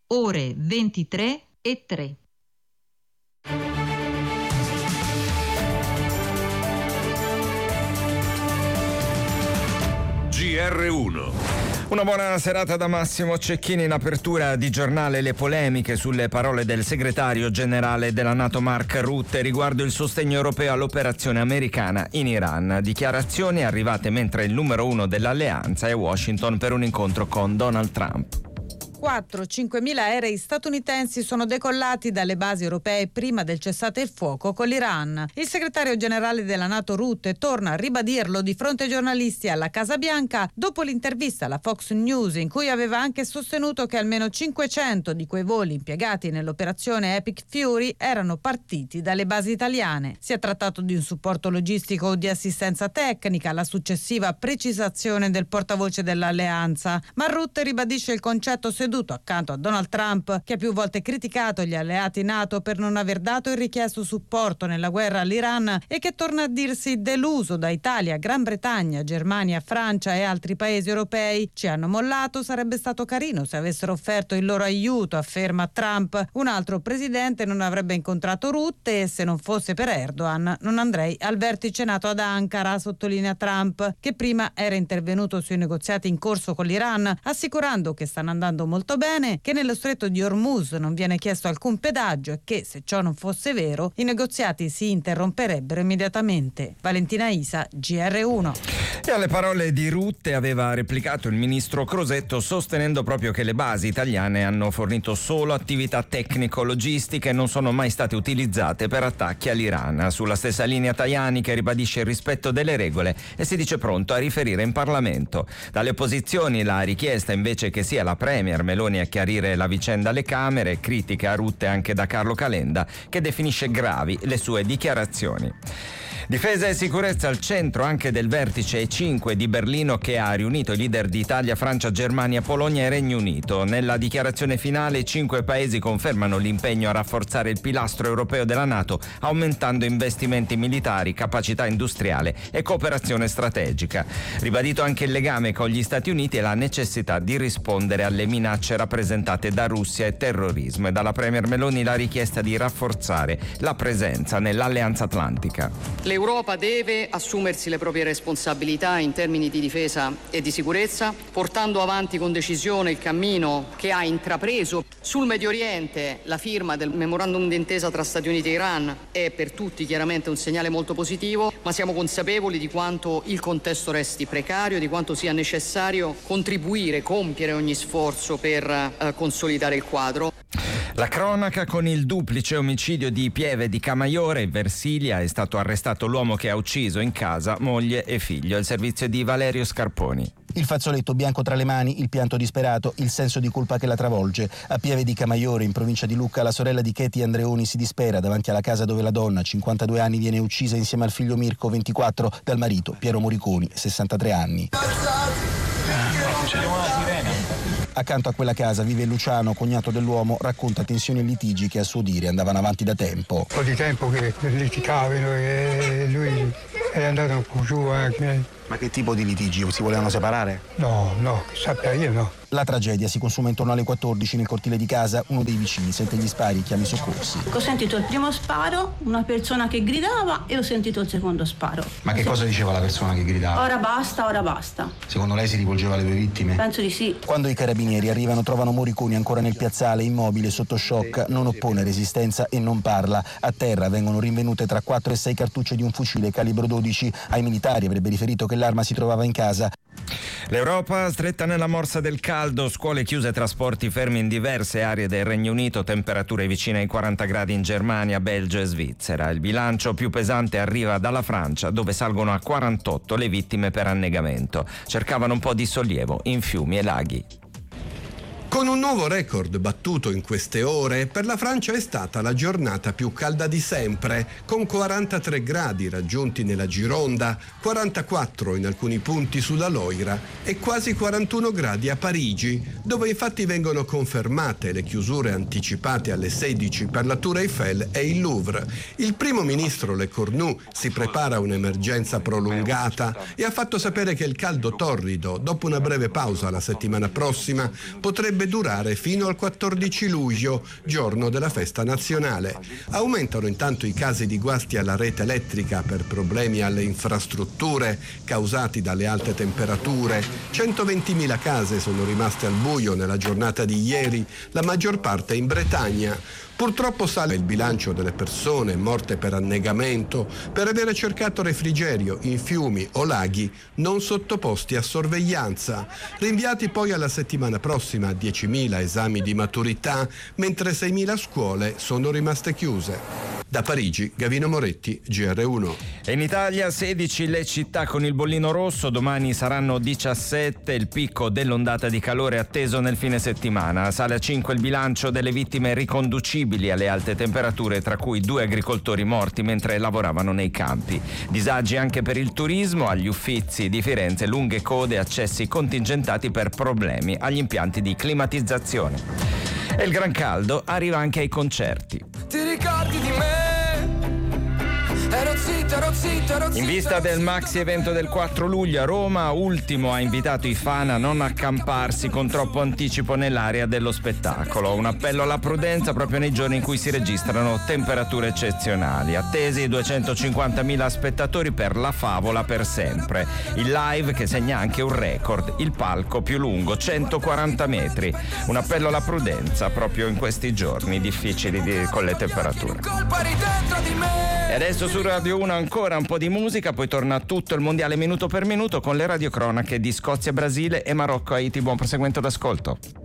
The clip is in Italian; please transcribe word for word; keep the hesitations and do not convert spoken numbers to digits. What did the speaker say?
ore ventitré e tre. G R uno. Una buona serata da Massimo Cecchini. In apertura di giornale le polemiche sulle parole del segretario generale della NATO Mark Rutte riguardo il sostegno europeo all'operazione americana in Iran. Dichiarazioni arrivate mentre il numero uno dell'alleanza è a Washington per un incontro con Donald Trump. quattro cinque mila aerei statunitensi sono decollati dalle basi europee prima del cessate il fuoco con l'Iran. Il segretario generale della NATO Rutte torna a ribadirlo di fronte ai giornalisti alla Casa Bianca dopo l'intervista alla Fox News, in cui aveva anche sostenuto che almeno cinquecento di quei voli impiegati nell'operazione Epic Fury erano partiti dalle basi italiane. Si è trattato di un supporto logistico o di assistenza tecnica, la successiva precisazione del portavoce dell'alleanza. Ma Rutte ribadisce il concetto seduto accanto a Donald Trump, che ha più volte criticato gli alleati NATO per non aver dato il richiesto supporto nella guerra all'Iran e che torna a dirsi deluso da Italia, Gran Bretagna, Germania, Francia e altri paesi europei. Ci hanno mollato, sarebbe stato carino se avessero offerto il loro aiuto, afferma Trump. Un altro presidente non avrebbe incontrato Rutte e se non fosse per Erdogan non andrei al vertice NATO ad Ankara, sottolinea Trump, che prima era intervenuto sui negoziati in corso con l'Iran, assicurando che stanno andando molto bene, che nello stretto di Hormuz non viene chiesto alcun pedaggio e che, se ciò non fosse vero, i negoziati si interromperebbero immediatamente. Valentina Isa, G R uno. E alle parole di Rutte aveva replicato il ministro Crosetto, sostenendo proprio che le basi italiane hanno fornito solo attività tecnico-logistiche e non sono mai state utilizzate per attacchi all'Iran. Sulla stessa linea Tajani, che ribadisce il rispetto delle regole e si dice pronto a riferire in Parlamento. Dalle opposizioni la richiesta invece che sia la Premier Meloni a chiarire la vicenda alle Camere, critica a Rutte anche da Carlo Calenda, che definisce gravi le sue dichiarazioni. Difesa e sicurezza al centro anche del vertice E cinque di Berlino, che ha riunito i leader di Italia, Francia, Germania, Polonia e Regno Unito. Nella dichiarazione finale i cinque paesi confermano l'impegno a rafforzare il pilastro europeo della NATO, aumentando investimenti militari, capacità industriale e cooperazione strategica. Ribadito anche il legame con gli Stati Uniti e la necessità di rispondere alle minacce rappresentate da Russia e terrorismo, e dalla Premier Meloni la richiesta di rafforzare la presenza nell'Alleanza Atlantica. L'Europa deve assumersi le proprie responsabilità in termini di difesa e di sicurezza, portando avanti con decisione il cammino che ha intrapreso. Sul Medio Oriente la firma del memorandum d'intesa tra Stati Uniti e Iran è per tutti chiaramente un segnale molto positivo, ma siamo consapevoli di quanto il contesto resti precario, di quanto sia necessario contribuire, compiere ogni sforzo per eh, consolidare il quadro. La cronaca con il duplice omicidio di Pieve di Camaiore. In Versilia è stato arrestato l'uomo che ha ucciso in casa moglie e figlio. Il servizio di Valerio Scarponi. Il fazzoletto bianco tra le mani, il pianto disperato, il senso di colpa che la travolge. A Pieve di Camaiore, in provincia di Lucca, la sorella di Katie Andreoni si dispera davanti alla casa dove la donna, cinquantadue anni, viene uccisa insieme al figlio Mirko, ventiquattro, dal marito Piero Moriconi, sessantatré anni. Accanto a quella casa vive Luciano, cognato dell'uomo, racconta tensioni e litigi che a suo dire andavano avanti da tempo. Un po' di tempo che litigavano e lui è andato un po' giù anche. Ma che tipo di litigi? Si volevano separare? No, no, che sappia io no. La tragedia si consuma intorno alle quattordici nel cortile di casa. Uno dei vicini sente gli spari e chiama i soccorsi. Ho sentito il primo sparo, una persona che gridava, e ho sentito il secondo sparo. Ma che sì. Cosa diceva la persona che gridava? Ora basta, ora basta. Secondo lei si rivolgeva alle due vittime? Penso di sì. Quando i carabinieri arrivano trovano Moriconi ancora nel piazzale, immobile, sotto shock, non oppone resistenza e non parla. A terra vengono rinvenute tra quattro e sei cartucce di un fucile calibro dodici. Ai militari avrebbe riferito che l'arma si trovava in casa. L'Europa stretta nella morsa del caldo, scuole chiuse, trasporti fermi in diverse aree del Regno Unito, temperature vicine ai quaranta gradi in Germania, Belgio e Svizzera. Il bilancio più pesante arriva dalla Francia, dove salgono a quarantotto le vittime per annegamento. Cercavano un po' di sollievo in fiumi e laghi. Con un nuovo record battuto in queste ore, per la Francia è stata la giornata più calda di sempre, con quarantatré gradi raggiunti nella Gironda, quarantaquattro in alcuni punti sulla Loira e quasi quarantuno gradi a Parigi, dove infatti vengono confermate le chiusure anticipate alle sedici per la Tour Eiffel e il Louvre. Il primo ministro Le Cornu si prepara a un'emergenza prolungata e ha fatto sapere che il caldo torrido, dopo una breve pausa la settimana prossima, potrebbe dovrebbe durare fino al quattordici luglio, giorno della festa nazionale. Aumentano intanto i casi di guasti alla rete elettrica per problemi alle infrastrutture causati dalle alte temperature. centoventimila case sono rimaste al buio nella giornata di ieri, la maggior parte in Bretagna. Purtroppo sale il bilancio delle persone morte per annegamento per avere cercato refrigerio in fiumi o laghi non sottoposti a sorveglianza. Rinviati poi alla settimana prossima diecimila esami di maturità, mentre seimila scuole sono rimaste chiuse. Da Parigi, Gavino Moretti, G R uno. E in Italia sedici le città con il bollino rosso, domani saranno diciassette, il picco dell'ondata di calore atteso nel fine settimana. Sale a cinque il bilancio delle vittime riconducibili alle alte temperature, tra cui due agricoltori morti mentre lavoravano nei campi. Disagi anche per il turismo, agli Uffizi di Firenze lunghe code, accessi contingentati per problemi agli impianti di climatizzazione. E il gran caldo arriva anche ai concerti. Ti ricordi di me? Ero zitto, ero zitto, ero zitto. In vista del maxi evento del quattro luglio a Roma, Ultimo ha invitato i fan a non accamparsi con troppo anticipo nell'area dello spettacolo. Un appello alla prudenza proprio nei giorni in cui si registrano temperature eccezionali. Attesi duecentocinquantamila spettatori per La Favola per sempre. Il live che segna anche un record, il palco più lungo, centoquaranta metri. Un appello alla prudenza proprio in questi giorni difficili di, con le temperature. E adesso su Radio uno ancora un po' di musica, poi torna tutto il mondiale minuto per minuto con le radiocronache di Scozia, Brasile e Marocco, Haiti. Buon proseguimento d'ascolto.